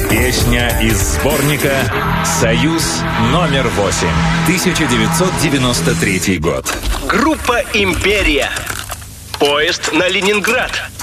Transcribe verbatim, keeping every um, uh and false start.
Песня из сборника «Союз номер восемь», тысяча девятьсот девяносто третий год. Группа «Империя». Поезд на Ленинград.